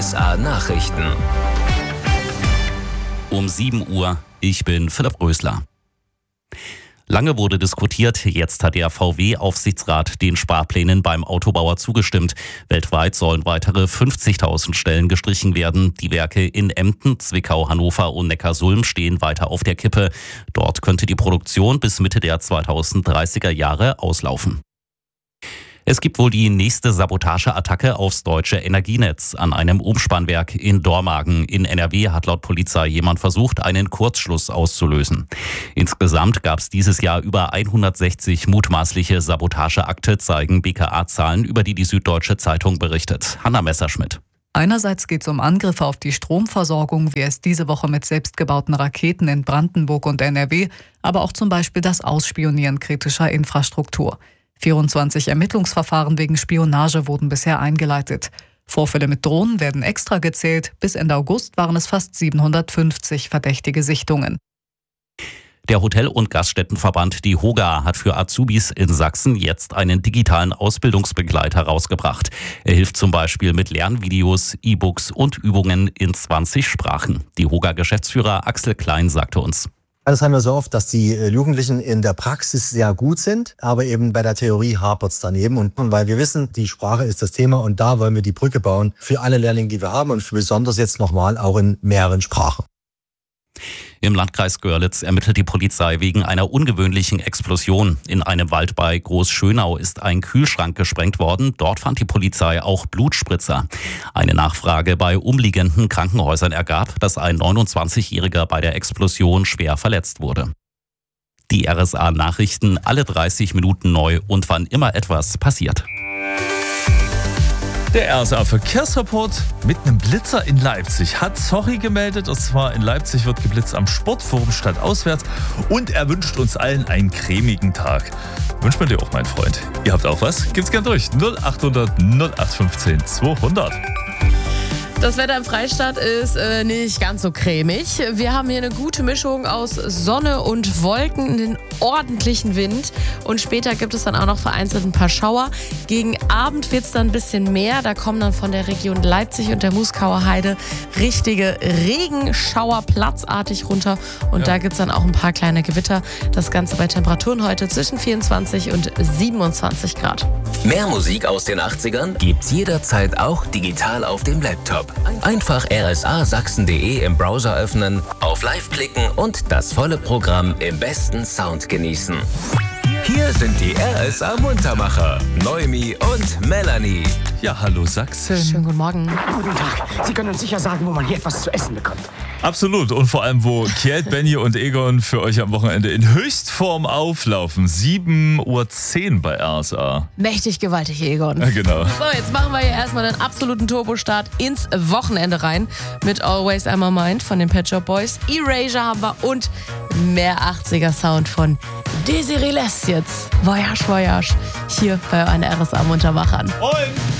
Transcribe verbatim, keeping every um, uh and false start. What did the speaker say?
S A Nachrichten. Um sieben Uhr, ich bin Philipp Rösler. Lange wurde diskutiert, jetzt hat der V W-Aufsichtsrat den Sparplänen beim Autobauer zugestimmt. Weltweit sollen weitere fünfzigtausend Stellen gestrichen werden. Die Werke in Emden, Zwickau, Hannover und Neckarsulm stehen weiter auf der Kippe. Dort könnte die Produktion bis Mitte der zweitausenddreißiger Jahre auslaufen. Es gibt wohl die nächste Sabotageattacke aufs deutsche Energienetz. An einem Umspannwerk in Dormagen in N R W hat laut Polizei jemand versucht, einen Kurzschluss auszulösen. Insgesamt gab es dieses Jahr über hundertsechzig mutmaßliche Sabotageakte, zeigen B K A-Zahlen, über die die Süddeutsche Zeitung berichtet. Hanna Messerschmidt. Einerseits geht es um Angriffe auf die Stromversorgung, wie es diese Woche mit selbstgebauten Raketen in Brandenburg und N R W, aber auch zum Beispiel das Ausspionieren kritischer Infrastruktur. vierundzwanzig Ermittlungsverfahren wegen Spionage wurden bisher eingeleitet. Vorfälle mit Drohnen werden extra gezählt. Bis Ende August waren es fast siebenhundertfünfzig verdächtige Sichtungen. Der Hotel- und Gaststättenverband, die HOGA, hat für Azubis in Sachsen jetzt einen digitalen Ausbildungsbegleiter rausgebracht. Er hilft zum Beispiel mit Lernvideos, E-Books und Übungen in zwanzig Sprachen. Die HOGA-Geschäftsführer Axel Klein sagte uns: Das haben wir so oft, dass die Jugendlichen in der Praxis sehr gut sind, aber eben bei der Theorie hapert es daneben. Und weil wir wissen, die Sprache ist das Thema und da wollen wir die Brücke bauen für alle Lehrlinge, die wir haben und für besonders jetzt nochmal auch in mehreren Sprachen. Im Landkreis Görlitz ermittelt die Polizei wegen einer ungewöhnlichen Explosion. In einem Wald bei Großschönau ist ein Kühlschrank gesprengt worden. Dort fand die Polizei auch Blutspritzer. Eine Nachfrage bei umliegenden Krankenhäusern ergab, dass ein neunundzwanzigjähriger bei der Explosion schwer verletzt wurde. Die R S A-Nachrichten alle dreißig Minuten neu und wann immer etwas passiert. Der R S A-Verkehrsreport mit einem Blitzer in Leipzig hat sorry gemeldet. Und zwar in Leipzig wird geblitzt am Sportforum Stadt auswärts. Und er wünscht uns allen einen cremigen Tag. Wünscht man dir auch, mein Freund. Ihr habt auch was? Gibt's gern durch. null achthundert null acht fünfzehn zweihundert. Das Wetter im Freistaat ist äh, nicht ganz so cremig. Wir haben hier eine gute Mischung aus Sonne und Wolken, einen ordentlichen Wind. Und später gibt es dann auch noch vereinzelt ein paar Schauer. Gegen Abend wird es dann ein bisschen mehr. Da kommen dann von der Region Leipzig und der Muskauer Heide richtige Regenschauer platzartig runter. Und ja, da gibt es dann auch ein paar kleine Gewitter. Das Ganze bei Temperaturen heute zwischen vierundzwanzig und siebenundzwanzig Grad. Mehr Musik aus den achtzigern gibt's jederzeit auch digital auf dem Laptop. Einfach r s a sachsen punkt d e im Browser öffnen, auf Live klicken und das volle Programm im besten Sound genießen. Hier sind die R S A-Muntermacher, Noemi und Melanie. Ja, hallo Sachsen. Schönen guten Morgen. Guten Tag. Sie können uns sicher sagen, wo man hier etwas zu essen bekommt. Absolut. Und vor allem, wo Kjeld, Benny und Egon für euch am Wochenende in Höchstform auflaufen. sieben Uhr zehn bei R S A. Mächtig gewaltig, Egon. Ja, genau. So, jetzt machen wir hier erstmal einen absoluten Turbostart ins Wochenende rein. Mit Always I'm On Mind von den Pet Shop Boys. Erasure haben wir und mehr achtziger Sound von Desiree Lässt jetzt. Voyage, Voyage. Hier bei euren R S A-Muntermachern. Moin.